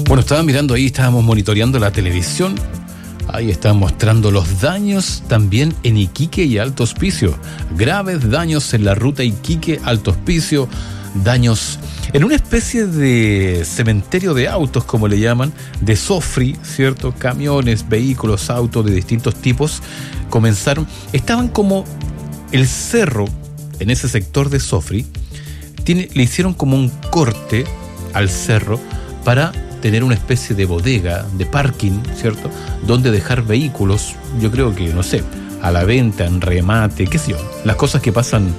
Bueno, estaba mirando ahí, estábamos monitoreando la televisión. Ahí están mostrando los daños también en Iquique y Alto Hospicio. Graves daños en la ruta Iquique-Alto Hospicio. Daños en una especie de cementerio de autos, como le llaman, de Sofri, ¿cierto? Camiones, vehículos, autos de distintos tipos estaban como el cerro en ese sector de Sofri. Le hicieron como un corte al cerro para tener una especie de bodega, de parking, ¿cierto? Donde dejar vehículos, yo creo que, no sé, a la venta, en remate, qué sé yo, las cosas que pasan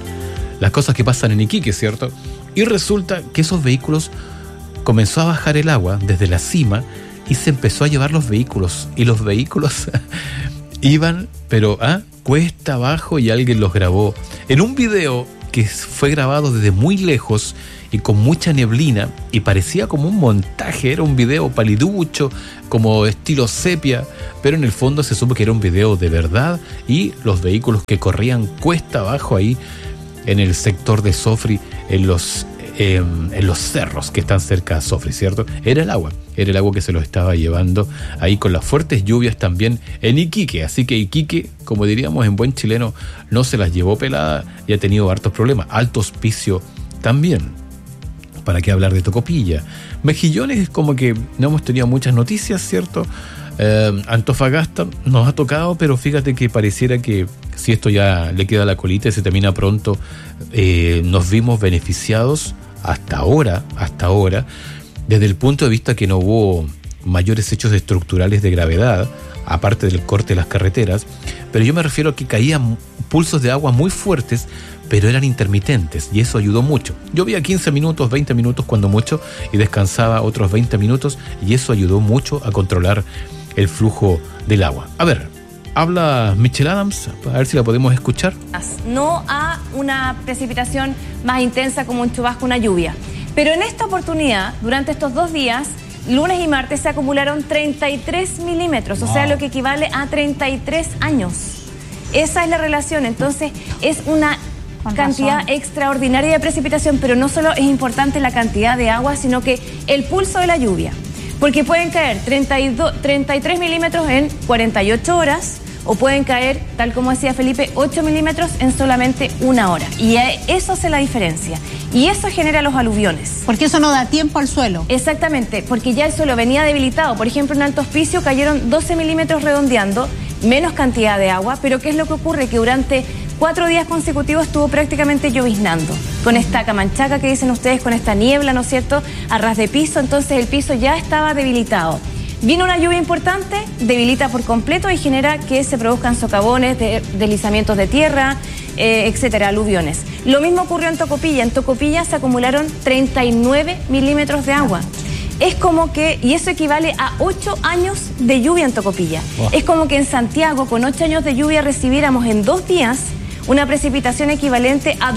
en Iquique, ¿cierto? Y resulta que esos vehículos comenzó a bajar el agua desde la cima y se empezó a llevar los vehículos. Y los vehículos iban, pero cuesta abajo, y alguien los grabó en un video que fue grabado desde muy lejos y con mucha neblina, y parecía como un montaje, era un video paliducho, como estilo sepia, pero en el fondo se supo que era un video de verdad, y los vehículos que corrían cuesta abajo ahí en el sector de Sofri, en los cerros que están cerca de Sofri, ¿cierto? Era el agua que se los estaba llevando ahí con las fuertes lluvias también en Iquique. Así que Iquique, como diríamos en buen chileno, no se las llevó pelada y ha tenido hartos problemas. Alto Hospicio también. ¿Para qué hablar de Tocopilla? Mejillones es como que no hemos tenido muchas noticias, ¿cierto? Antofagasta nos ha tocado, pero fíjate que pareciera que si esto ya le queda la colita y se termina pronto, nos vimos beneficiados hasta ahora, desde el punto de vista que no hubo mayores hechos estructurales de gravedad, aparte del corte de las carreteras, pero yo me refiero a que caían pulsos de agua muy fuertes, pero eran intermitentes, y eso ayudó mucho. Llovía 15 minutos, 20 minutos cuando mucho, y descansaba otros 20 minutos, y eso ayudó mucho a controlar el flujo del agua. A ver, habla Michelle Adams, a ver si la podemos escuchar. No a una precipitación más intensa como un chubasco, una lluvia. Pero en esta oportunidad, durante estos 2 días, lunes y martes, se acumularon 33 milímetros, o sea, lo que equivale a 33 años. Esa es la relación, entonces es una cantidad extraordinaria de precipitación, pero no solo es importante la cantidad de agua, sino que el pulso de la lluvia. Porque pueden caer 33 milímetros en 48 horas, o pueden caer, tal como decía Felipe, 8 milímetros en solamente 1 hora. Y eso hace la diferencia. Y eso genera los aluviones. Porque eso no da tiempo al suelo. Exactamente, porque ya el suelo venía debilitado. Por ejemplo, en Alto Hospicio cayeron 12 milímetros redondeando, menos cantidad de agua, pero ¿qué es lo que ocurre? Que durante 4 días consecutivos estuvo prácticamente lloviznando, con esta camanchaca que dicen ustedes, con esta niebla, ¿no es cierto?, a ras de piso, entonces el piso ya estaba debilitado. Vino una lluvia importante, debilita por completo y genera que se produzcan socavones, deslizamientos de tierra, etcétera, aluviones. Lo mismo ocurrió en Tocopilla. En Tocopilla se acumularon 39 milímetros de agua. Es como que, y eso equivale a 8 años de lluvia en Tocopilla. Es como que en Santiago, con 8 años de lluvia, recibiéramos en 2 días una precipitación equivalente a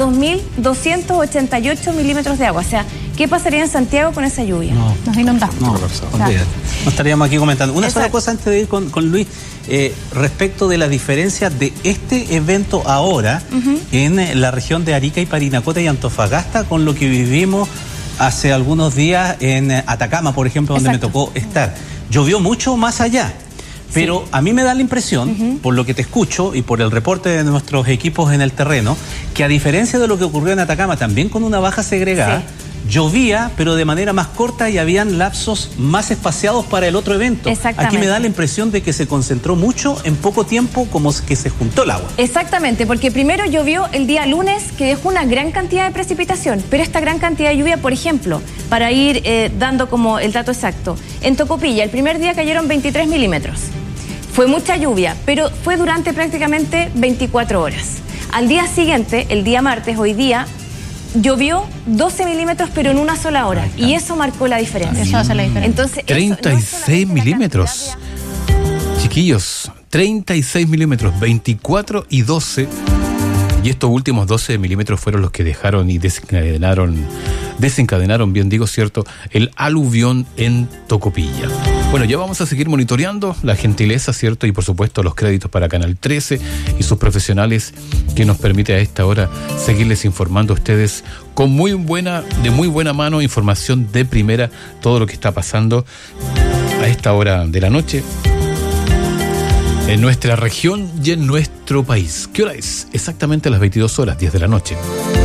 2.288 milímetros de agua. O sea, ¿qué pasaría en Santiago con esa lluvia? Nos inundamos. No estaríamos aquí comentando. Una sola cosa antes de ir con Luis, respecto de las diferencias de este evento ahora en la región de Arica y Parinacota y Antofagasta con lo que vivimos hace algunos días en Atacama, por ejemplo, donde me tocó estar. Llovió mucho más allá. Pero a mí me da la impresión, por lo que te escucho y por el reporte de nuestros equipos en el terreno, que a diferencia de lo que ocurrió en Atacama, también con una baja segregada, llovía, pero de manera más corta y habían lapsos más espaciados para el otro evento. Aquí me da la impresión de que se concentró mucho en poco tiempo, como que se juntó el agua. Exactamente, porque primero llovió el día lunes, que dejó una gran cantidad de precipitación, pero esta gran cantidad de lluvia, por ejemplo, para ir dando como el dato exacto, en Tocopilla el primer día cayeron 23 milímetros. Fue mucha lluvia, pero fue durante prácticamente 24 horas. Al día siguiente, el día martes, hoy día, llovió 12 milímetros, pero en una sola hora. Y eso marcó la diferencia. Eso hace la diferencia. Entonces, 36 milímetros. Chiquillos, 36 milímetros, 24 y 12. Y estos últimos 12 milímetros fueron los que dejaron y desencadenaron, bien digo, ¿cierto?, el aluvión en Tocopilla. Bueno, ya vamos a seguir monitoreando la gentileza, ¿cierto?, y por supuesto los créditos para Canal 13 y sus profesionales, que nos permite a esta hora seguirles informando a ustedes con de muy buena mano, información de primera, todo lo que está pasando a esta hora de la noche en nuestra región y en nuestro país. ¿Qué hora es? Exactamente a las 22 horas, 10 de la noche.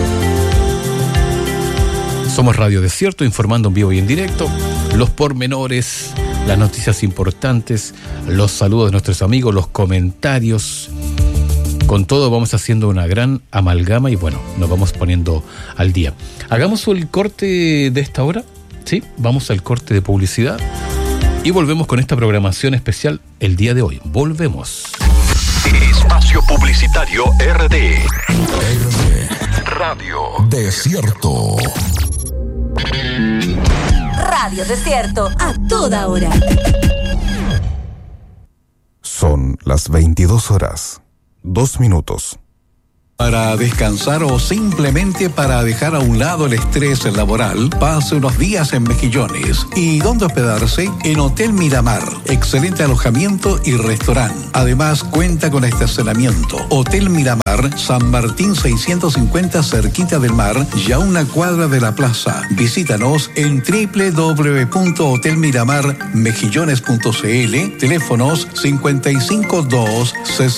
Somos Radio Desierto, informando en vivo y en directo, los pormenores, las noticias importantes, los saludos de nuestros amigos, los comentarios. Con todo vamos haciendo una gran amalgama y bueno, nos vamos poniendo al día. Hagamos el corte de esta hora, ¿sí? Vamos al corte de publicidad y volvemos con esta programación especial el día de hoy. Volvemos. Espacio Publicitario RD. Radio Desierto. Radio Desierto, a toda hora. Son las 22 horas, 2 minutos. Para descansar o simplemente para dejar a un lado el estrés laboral, pase unos días en Mejillones. ¿Y dónde hospedarse? En Hotel Miramar. Excelente alojamiento y restaurante. Además, cuenta con estacionamiento. Hotel Miramar, San Martín 650, cerquita del mar, y a una cuadra de la plaza. Visítanos en www.hotelmiramarmejillones.cl. Teléfonos 552